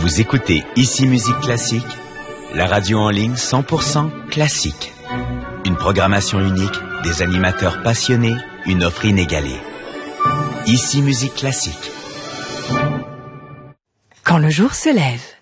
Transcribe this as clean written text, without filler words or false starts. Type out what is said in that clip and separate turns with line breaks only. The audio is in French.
Vous écoutez Ici Musique Classique, la radio en ligne 100% classique. Une programmation unique, des animateurs passionnés, une offre inégalée. Ici Musique Classique.
Quand le jour se lève.